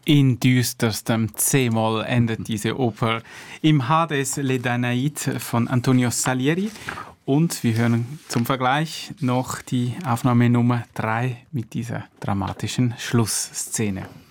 In düsterstem C-Moll endet diese Oper im Hades Les Danaïdes von Antonio Salieri. Und wir hören zum Vergleich noch die Aufnahme Nummer 3 mit dieser dramatischen Schlussszene.